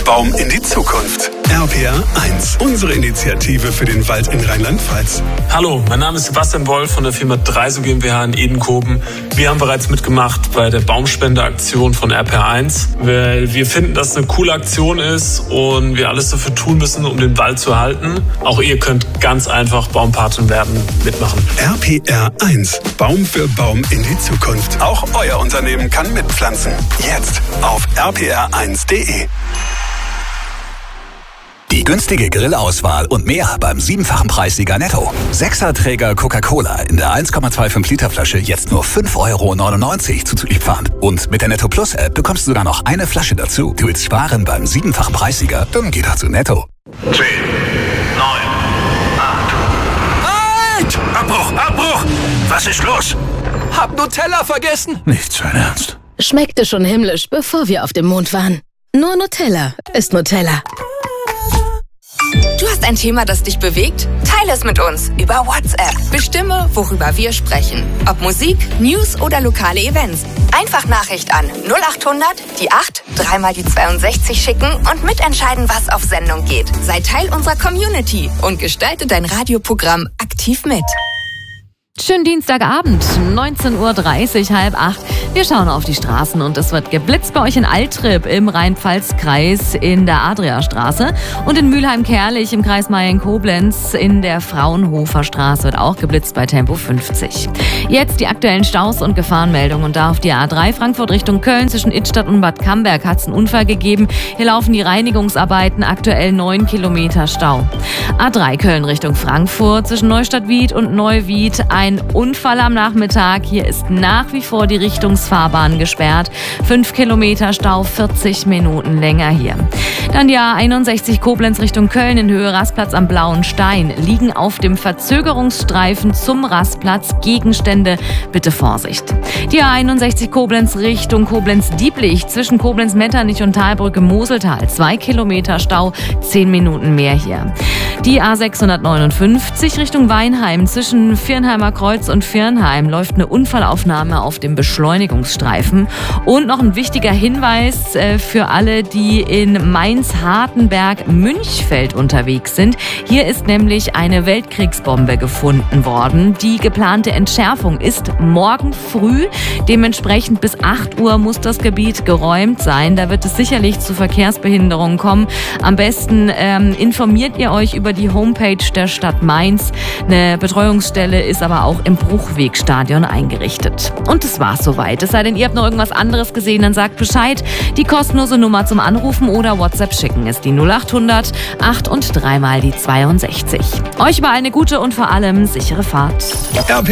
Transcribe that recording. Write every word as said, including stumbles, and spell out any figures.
Baum in die Zukunft. R P R eins, unsere Initiative für den Wald in Rheinland-Pfalz. Hallo, mein Name ist Sebastian Wolf von der Firma Dreiso GmbH in Edenkoben. Wir haben bereits mitgemacht bei der Baumspendeaktion von R P R eins, weil wir finden, dass es eine coole Aktion ist und wir alles dafür tun müssen, um den Wald zu erhalten. Auch ihr könnt ganz einfach Baumpatin werden, mitmachen. R P R eins, Baum für Baum in die Zukunft. Auch euer Unternehmen kann mitpflanzen. Jetzt auf r p r eins punkt de. Die günstige Grillauswahl und mehr beim siebenfachen Preissieger Netto. Sechserträger Coca-Cola in der eins Komma fünfundzwanzig Liter Flasche jetzt nur fünf Euro neunundneunzig zuzüglich Pfand. Und mit der Netto Plus App bekommst du sogar noch eine Flasche dazu. Du willst sparen beim siebenfachen Preissieger? Dann geh doch zu Netto. zehn, neun, acht. Halt! Abbruch, Abbruch! Was ist los? Hab Nutella vergessen. Nicht sein Ernst. Schmeckte schon himmlisch, bevor wir auf dem Mond waren. Nur Nutella ist Nutella. Du hast ein Thema, das dich bewegt? Teile es mit uns über WhatsApp. Bestimme, worüber wir sprechen. Ob Musik, News oder lokale Events. Einfach Nachricht an null acht hundert, die acht, dreimal die zweiundsechzig schicken und mitentscheiden, was auf Sendung geht. Sei Teil unserer Community und gestalte dein Radioprogramm aktiv mit. Schönen Dienstagabend, neunzehn Uhr dreißig, halb acht. Wir schauen auf die Straßen und es wird geblitzt bei euch in Altrip im Rhein-Pfalz-Kreis in der Adriastraße und in Mülheim-Kerlich im Kreis Mayen-Koblenz in der Fraunhofer Straße wird auch geblitzt bei Tempo fünfzig. Jetzt die aktuellen Staus und Gefahrenmeldungen und da auf die A drei Frankfurt Richtung Köln zwischen Idstadt und Bad Camberg hat es einen Unfall gegeben. Hier laufen die Reinigungsarbeiten, aktuell neun Kilometer Stau. A drei Köln Richtung Frankfurt zwischen Neustadt-Wied und Neuwied ein Unfall am Nachmittag. Hier ist nach wie vor die Richtungsfahrbahn gesperrt. Fünf Kilometer Stau, vierzig Minuten länger hier. Dann die A einundsechzig Koblenz Richtung Köln in Höhe Rastplatz am Blauen Stein. Liegen auf dem Verzögerungsstreifen zum Rastplatz Gegenstände. Bitte Vorsicht. Die A einundsechzig Koblenz Richtung Koblenz-Dieblich zwischen Koblenz-Metternich und Talbrücke Moseltal. Zwei Kilometer Stau, zehn Minuten mehr hier. Die A sechshundertneunundfünfzig Richtung Weinheim zwischen Viernheimer Kreuz und Viernheim läuft eine Unfallaufnahme auf dem Beschleunigungsstreifen. Und noch ein wichtiger Hinweis äh, für alle, die in Mainz-Hartenberg-Münchfeld unterwegs sind. Hier ist nämlich eine Weltkriegsbombe gefunden worden. Die geplante Entschärfung ist morgen früh. Dementsprechend bis acht Uhr muss das Gebiet geräumt sein. Da wird es sicherlich zu Verkehrsbehinderungen kommen. Am besten ähm, informiert ihr euch über die Homepage der Stadt Mainz. Eine Betreuungsstelle ist aber auch im Bruchwegstadion eingerichtet. Und das war's soweit. Es sei denn, ihr habt noch irgendwas anderes gesehen, dann sagt Bescheid. Die kostenlose Nummer zum Anrufen oder WhatsApp schicken ist die null acht hundert, acht und dreimal die zweiundsechzig. Euch mal eine gute und vor allem sichere Fahrt.